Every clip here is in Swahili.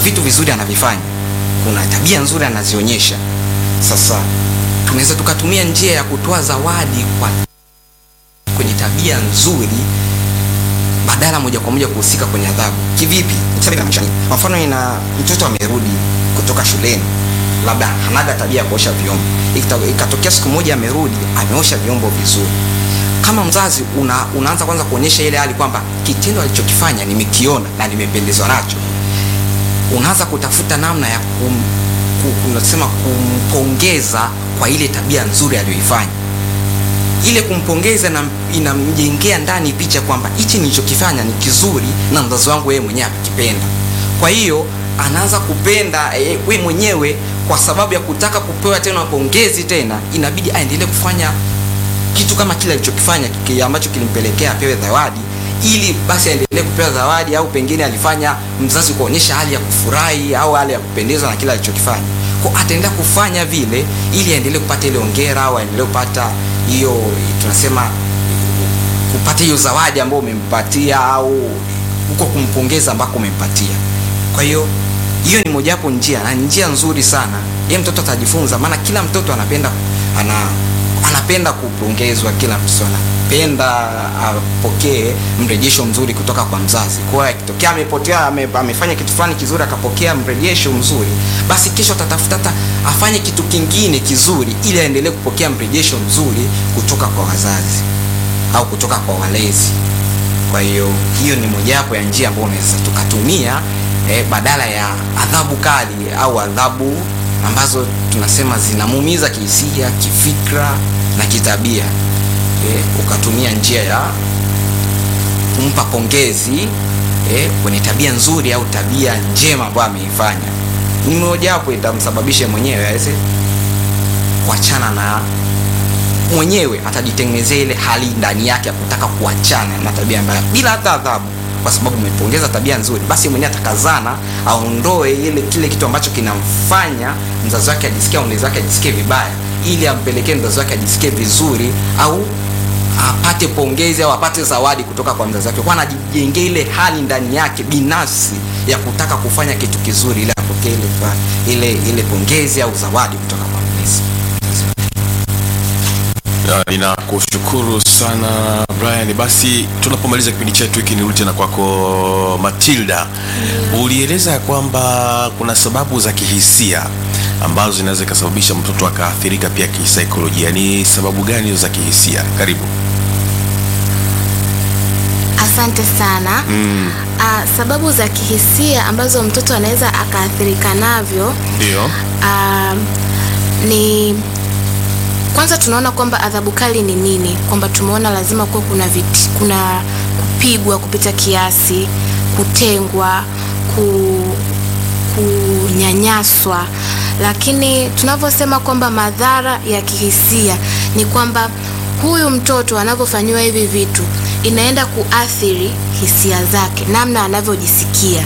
vitu vizuri anavifanya, kuna tabia nzuri anazionyesha. Sasa tunaweza tukatumia njia ya kutoa zawadi kwenye tabia nzuri badala moja kwa moja kuhusika kwenye adhabu. Kivipi? Kwa mfano, ina mtoto amerudi kutoka shuleni, labda hanaga tabia ya kuosha vyombo. Ikatokea siku moja amerudi ameosha vyombo vizuri. Kama mzazi unaanza kwanza kuonyesha ile hali kwamba kitendo alichokifanya nimekiona na nimependezwa nacho. Unaanza kutafuta namna ya kumpongeza kwa ile tabia nzuri aliyoifanya. Ile kumpongeza na inamjengea ndani picha kwamba hichi nilichokifanya ni kizuri na mzazi wangu yeye mwenyewe akipenda. Kwa hiyo anaanza kupenda wewe mwenyewe, kwa sababu ya kutaka kupewa tena pongezi tena, inabidi aendelee kufanya kitu kama kile alichokifanya ambacho kilimpelekea apewe zawadi, ili basi aendelee kupewa zawadi, au pengine alifanya mzazi kuonyesha hali ya kufurahi au hali ya kupendezwa na kile alichokifanya. Kwa ataendelea kufanya vile ili aendelee kupata ile hongera, au aendelee kupata hiyo tunasema kupata hiyo zawadi ambayo umempatia, au uko kumpongeza ambako umempatia. Kwa hiyo hiyo ni mojawapo njia, na njia nzuri sana. Yeye mtoto atajifunza, maana kila mtoto anapenda kupongezwa, kila mtoto anapenda apokee mrejesho mzuri kutoka kwa mzazi. Kwa hiyo ikitokea amefanya kitu fulani kizuri akapokea mrejesho mzuri, basi kesho atatafuta afanye kitu kingine kizuri ili aendelee kupokea mrejesho mzuri kutoka kwa wazazi au kutoka kwa walezi. Kwa hiyo hiyo ni mojawapo ya njia ambayo unaweza tukatumia badala ya adhabu kali au adhabu ambazo tunasema zinamuumiza kihisia, kifikra na kitabia. Ukatumia njia ya kumpa pongezi kwenye tabia nzuri au tabia njema ambayo ameifanya. Ni mojawapo itamsababisha mwenyewe aweze kuachana na mwenyewe, atajitengenezea ile hali ndani yake ya kutaka kuachana na tabia mbaya bila hata adhabu, kwa sababu umepongeza tabia nzuri. Basi mwenyewe atakazana aondoe kile kitu ambacho kinamfanya mzazi wake ajisikie au mlezi wake ajisikie vibaya, ili ampelekee mzazi wake ajisikie vizuri, au apate pongezi au apate zawadi kutoka kwa mzazi wake. Kwa anajijengea ile hali ndani yake binafsi ya kutaka kufanya kitu kizuri, ili apokee ile pongezi au zawadi kutoka kwa mlezi. Ninakushukuru sana Brian. Basi tunapomaliza kipindi chetu hiki, nirudi tena kwako Matilda. Ulieleza kwamba kuna sababu za kihisia ambazo zinaweza kusababisha mtoto akaathirika pia kisaikolojia. Ni sababu gani hizo za kihisia? Karibu. Asante sana. Sababu za kihisia ambazo mtoto anaweza akaathirika navyo, ndio ni kwanza tunaona kwamba adhabu kali ni nini, kwamba tumeona lazima kuwa kuna kupigwa kupita kiasi, kutengwa, kunyanyaswa. Lakini tunavyosema kwamba madhara ya kihisia ni kwamba huyu mtoto anavyofanywa hivi vitu inaenda kuathiri hisia zake, namna anavyojisikia.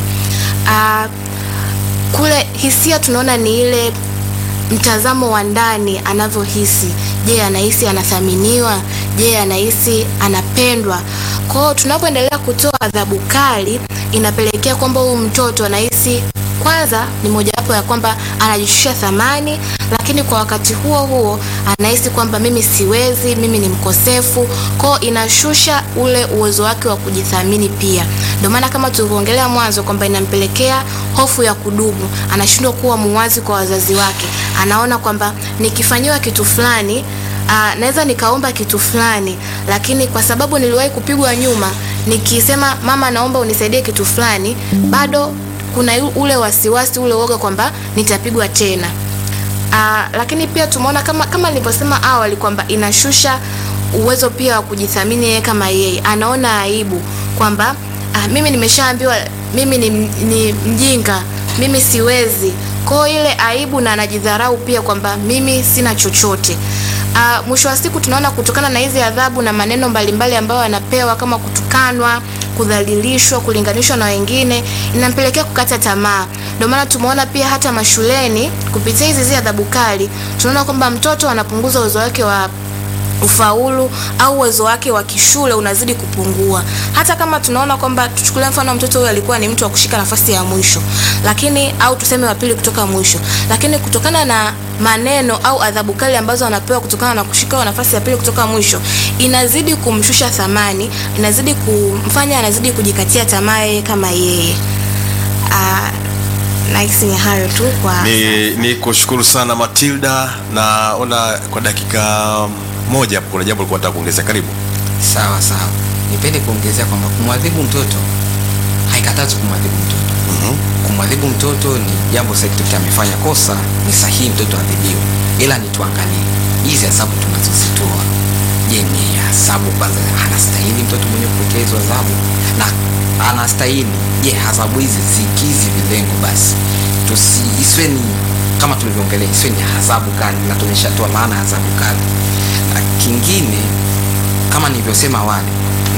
Kule hisia tunaona ni ile mtazamo wa ndani anavyohisi. Je, anahisi anathaminiwa? Je, anahisi anapendwa? Kwa hiyo tunapoendelea kutoa adhabu kali, inapelekea kwamba huyu mtoto anahisi, kwanza ni mojawapo ya kwamba anajishusha thamani, lakini kwa wakati huo huo anahisi kwamba mimi siwezi, mimi ni mkosefu. Kwa hiyo inashusha ule uwezo wake wa kujithamini pia. Ndio maana kama tulivyoongelea mwanzo kwamba inampelekea hofu ya kudumu, anashindwa kuwa muwazi kwa wazazi wake. Anaona kwamba nikifanyiwa kitu fulani, naweza nikaomba kitu fulani, lakini kwa sababu niliwahi kupigwa nyuma, nikisema mama naomba unisaidie kitu fulani, bado kuna ule wasiwasi, ule uoga kwamba nitapigwa tena. Lakini pia tumeona kama nilivyosema awali kwamba inashusha uwezo pia wa kujithamini yeye kama yeye. Anaona aibu kwamba mimi nimeshaambiwa mimi ni mjinga, mimi siwezi. Kwa hiyo ile aibu, na anajidharau pia kwamba mimi sina chochote. Mwisho wa siku tunaona kutokana na hizi adhabu na maneno mbalimbali ambayo anapewa kama kutukanwa, kudhalilishwa, kulinganishwa na wengine, inampelekea kukata tamaa. Ndio maana tumeona pia hata mashuleni kupitia hizi adhabu kali, tunaona kwamba mtoto anapunguza uwezo wake wa ufaulu au uwezo wake wa kishule unazidi kupungua. Hata kama tunaona kwamba, tuchukulie mfano mtoto huyu alikuwa ni mtu wa kushika nafasi ya mwisho, lakini au tuseme wa pili kutoka mwisho, lakini kutokana na maneno au adhabu kali ambazo anapewa kutokana na kushika nafasi ya pili kutoka mwisho, inazidi kumshusha thamani, inazidi kumfanya anazidi kujikatia tamaa yeye kama yeye. Nahisi ni hayo tu kwa ni kushukuru sana Matilda. Naona kwa dakika moja hapo kuna jambo lilikuwa nataka kuongezea. Karibu. Sawa. Nipende kuongezea kwamba kumwadhibu mtoto haikatazi kumwadhibu mtoto. Kumwadhibu mtoto ni jambo sahihi. Mtoto amefanya kosa, ni sahihi mtoto adhibiwe, ila ni tuangalie hizi adhabu tunazozitoa. Je, ni adhabu kwanza anastahili mtoto mwenye kupokea hizo adhabu, na anastahili je adhabu hizi zikizi vilengo? Basi isiwe ni kama tulivyoongelea, isiwe ni adhabu kali, na tumeshatoa maana ya adhabu kali. Na kingine kama nilivyosema awali,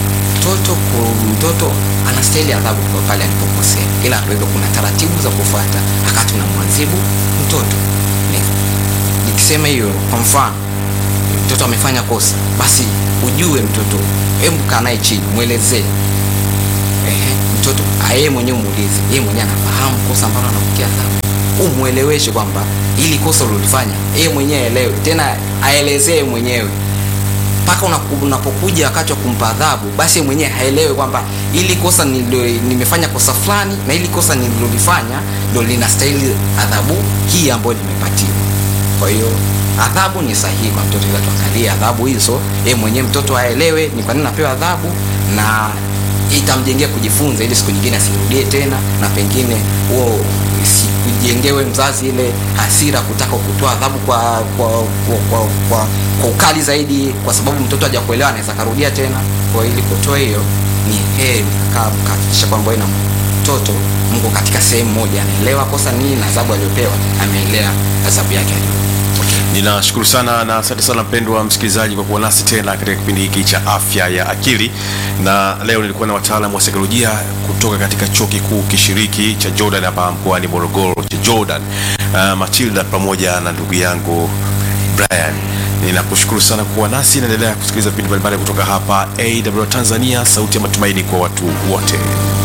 mtoto anastahili adhabu kwa pale alipokosea, ila hivyo kuna taratibu za kufuata wakati unamwadhibu mtoto. Nikisema hiyo, kwa mfano mtoto amefanya kosa, basi ujue mtoto, hebu kaa naye chini, muelezee. Mtoto yeye mwenyewe muulize, yeye mwenyewe anafahamu kosa ambalo anapokea adhabu, umueleweshe kwamba ili kosa ulilofanya yeye mwenyewe aelewe, tena aelezee mwenyewe. Mpaka unapokuja wakati wa kumpa adhabu, basi yeye mwenyewe haelewe kwamba ili kosa nimefanya kosa fulani, na ili kosa nililofanya ndio linastahili adhabu hii ambayo nimepatiwa. Kwa hiyo adhabu ni sahihi kwa mtoto, ila tuangalie adhabu hizo yeye mwenyewe mtoto aelewe ni kwa nini anapewa adhabu, na itamjengea kujifunza ili siku nyingine asirudie tena, na pengine huo kujengewe mzazi ile hasira kutaka kutoa adhabu kwa ukali zaidi, kwa sababu mtoto hajakuelewa anaweza karudia tena. Kwa ili kutoa hiyo, ni heri kahakikisha kwamba na mtoto Mungu katika sehemu moja anaelewa kosa nini na adhabu aliyopewa, ameelewa adhabu yake. Ninashukuru sana na asante sana mpendwa msikilizaji kwa kuwa nasi tena katika kipindi hiki cha afya ya akili. Na leo nilikuwa na wataalamu wa saikolojia kutoka katika chuo kikuu kishiriki cha Jordan hapa mkoani Morogoro cha Jordan, Matilda pamoja na ndugu yangu Brian. Ninakushukuru sana kuwa nasi, naendelea kusikiliza vipindi mbalimbali kutoka hapa AWR Tanzania, sauti ya matumaini kwa watu wote.